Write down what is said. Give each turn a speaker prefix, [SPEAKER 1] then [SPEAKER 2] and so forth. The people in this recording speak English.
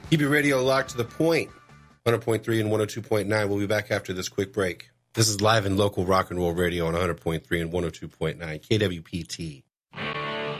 [SPEAKER 1] Keep your radio locked to the point. 100.3 and 102.9. We'll be back after this quick break. This is live and local rock and roll radio on 100.3 and 102.9 KWPT.